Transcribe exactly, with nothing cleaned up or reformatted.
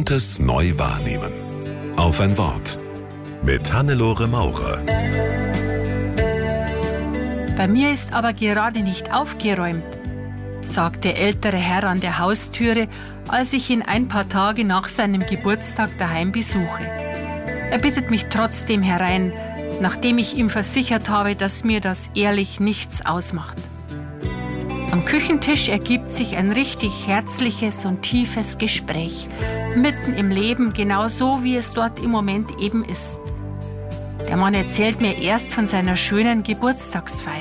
Gutes neu wahrnehmen. Auf ein Wort. Mit Hannelore Maurer. Bei mir ist aber gerade nicht aufgeräumt, sagt der ältere Herr an der Haustüre, als ich ihn ein paar Tage nach seinem Geburtstag daheim besuche. Er bittet mich trotzdem herein, nachdem ich ihm versichert habe, dass mir das ehrlich nichts ausmacht. Am Küchentisch ergibt sich ein richtig herzliches und tiefes Gespräch, mitten im Leben, genau so, wie es dort im Moment eben ist. Der Mann erzählt mir erst von seiner schönen Geburtstagsfeier.